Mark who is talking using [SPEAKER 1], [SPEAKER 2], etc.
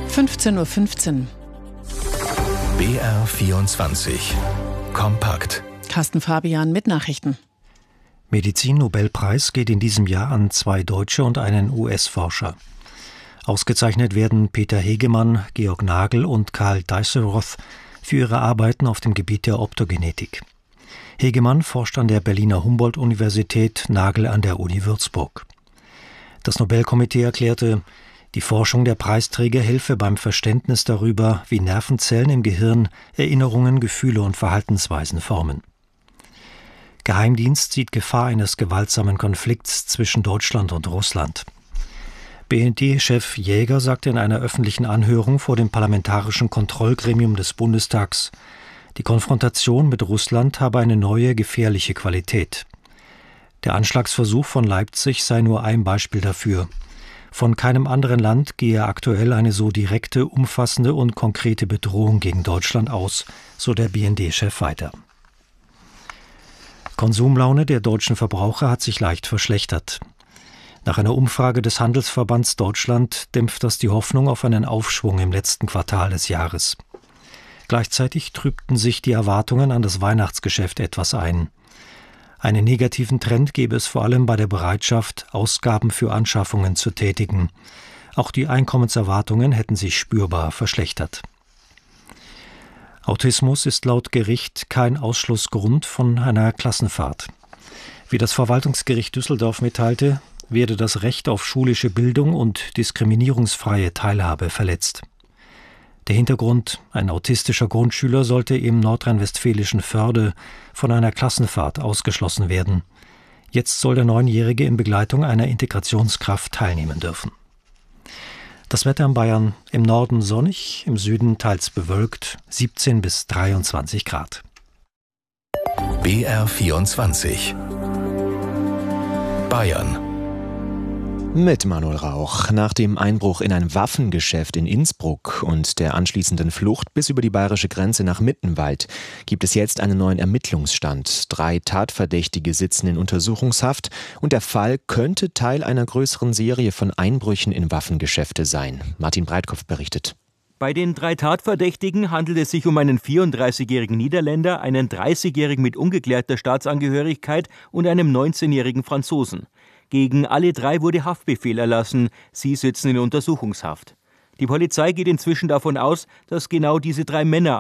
[SPEAKER 1] 15:15 Uhr.
[SPEAKER 2] BR24 Kompakt.
[SPEAKER 1] Carsten Fabian mit Nachrichten.
[SPEAKER 3] Medizin-Nobelpreis geht in diesem Jahr an 2 Deutsche und einen US-Forscher. Ausgezeichnet werden Peter Hegemann, Georg Nagel und Karl Dijsselroth für ihre Arbeiten auf dem Gebiet der Optogenetik. Hegemann forscht an der Berliner Humboldt-Universität, Nagel an der Uni Würzburg. Das Nobelkomitee erklärte, die Forschung der Preisträger helfe beim Verständnis darüber, wie Nervenzellen im Gehirn Erinnerungen, Gefühle und Verhaltensweisen formen. Geheimdienst sieht Gefahr eines gewaltsamen Konflikts zwischen Deutschland und Russland. BND-Chef Jäger sagte in einer öffentlichen Anhörung vor dem Parlamentarischen Kontrollgremium des Bundestags, die Konfrontation mit Russland habe eine neue, gefährliche Qualität. Der Anschlagsversuch von Leipzig sei nur ein Beispiel dafür. Von keinem anderen Land gehe aktuell eine so direkte, umfassende und konkrete Bedrohung gegen Deutschland aus, so der BND-Chef weiter. Konsumlaune der deutschen Verbraucher hat sich leicht verschlechtert. Nach einer Umfrage des Handelsverbands Deutschland dämpft das die Hoffnung auf einen Aufschwung im letzten Quartal des Jahres. Gleichzeitig trübten sich die Erwartungen an das Weihnachtsgeschäft etwas ein. Einen negativen Trend gäbe es vor allem bei der Bereitschaft, Ausgaben für Anschaffungen zu tätigen. Auch die Einkommenserwartungen hätten sich spürbar verschlechtert. Autismus ist laut Gericht kein Ausschlussgrund von einer Klassenfahrt. Wie das Verwaltungsgericht Düsseldorf mitteilte, werde das Recht auf schulische Bildung und diskriminierungsfreie Teilhabe verletzt. Der Hintergrund: ein autistischer Grundschüler sollte im nordrhein-westfälischen Förde von einer Klassenfahrt ausgeschlossen werden. Jetzt soll der 9-Jährige in Begleitung einer Integrationskraft teilnehmen dürfen. Das Wetter in Bayern: im Norden sonnig, im Süden teils bewölkt, 17 bis 23 Grad.
[SPEAKER 2] BR24 Bayern.
[SPEAKER 4] Mit Manuel Rauch. Nach dem Einbruch in ein Waffengeschäft in Innsbruck und der anschließenden Flucht bis über die bayerische Grenze nach Mittenwald gibt es jetzt einen neuen Ermittlungsstand. 3 Tatverdächtige sitzen in Untersuchungshaft und der Fall könnte Teil einer größeren Serie von Einbrüchen in Waffengeschäfte sein. Martin Breitkopf berichtet.
[SPEAKER 5] Bei den 3 Tatverdächtigen handelt es sich um einen 34-jährigen Niederländer, einen 30-jährigen mit ungeklärter Staatsangehörigkeit und einem 19-jährigen Franzosen. Gegen alle 3 wurde Haftbefehl erlassen. Sie sitzen in Untersuchungshaft. Die Polizei geht inzwischen davon aus, dass genau diese 3 Männer